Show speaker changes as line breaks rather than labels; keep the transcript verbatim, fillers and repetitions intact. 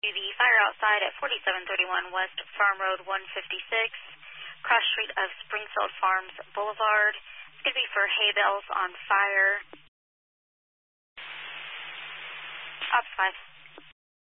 The fire outside at forty-seven thirty-one West Farm Road one fifty-six, cross street of Springfield Farms Boulevard. It's going to be for hay bales on fire. Ops five.